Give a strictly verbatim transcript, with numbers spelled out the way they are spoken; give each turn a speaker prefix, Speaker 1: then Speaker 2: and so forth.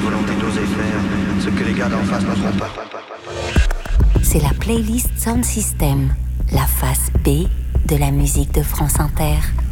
Speaker 1: volonté d'oser faire ce que les gars d'en face n'oseront pas.
Speaker 2: C'est la playlist Sound System, la face B de la musique de France Inter.